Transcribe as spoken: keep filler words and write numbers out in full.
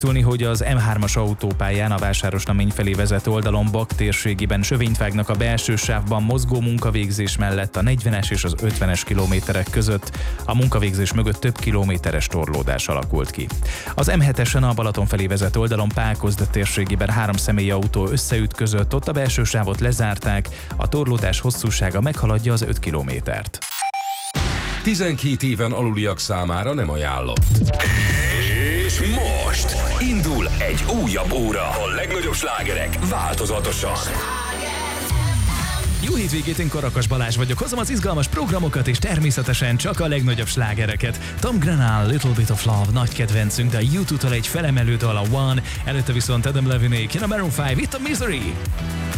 Tudni, hogy az em hármas autópályán a Vásárosnamény felé vezető oldalon Bak térségében sövényt vágnak a belső sávban mozgó munkavégzés mellett a negyvenes és az ötvenes kilométerek között. A munkavégzés mögött több kilométeres torlódás alakult ki. Az em hetesen a Balaton felé vezető oldalon Pákozd térségében három személyautó összeütközött, ott a belső sávot lezárták, a torlódás hosszúsága meghaladja az öt kilométert. tizenkét éven aluliak számára nem ajánlott. És most indul egy újabb óra. A legnagyobb slágerek változatosan. Jó hétvégét, én Karakas Balázs vagyok, hozom az izgalmas programokat és természetesen csak a legnagyobb slágereket. Tom Grennan, Little Bit of Love, nagy kedvencünk, de a U kettő-től egy felemelő dal, a One, előtte viszont Adam Levine, Ken a Maroon öt, itt a Misery.